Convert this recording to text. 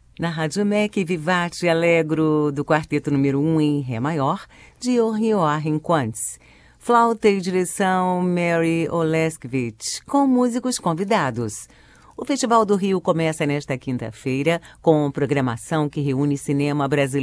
Na Rádio MEC, Vivace Allegro, do quarteto número 1 em Ré maior, de Joachim Quantz. Flauta e direção Mary Oleskevich, com músicos convidados. O Festival do Rio começa nesta quinta-feira com programação que reúne cinema brasileiro